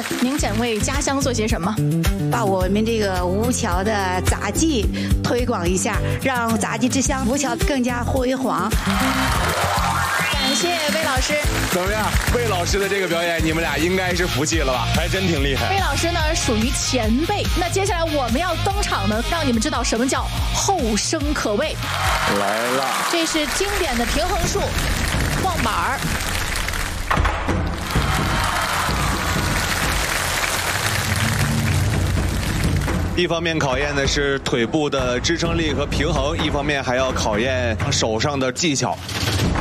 您想为家乡做些什么？ 把我们这个吴桥的杂技推广一下，让杂技之乡吴桥更加辉煌。 感谢魏老师。 怎么样？魏老师的这个表演，你们俩应该是服气了吧？ 还真挺厉害。 魏老师呢属于前辈，那接下来我们要登场呢，让你们知道什么叫后生可畏。 来了， 这是经典的平衡术，晃板儿。 一方面考验的是腿部的支撑力和平衡，一方面还要考验手上的技巧。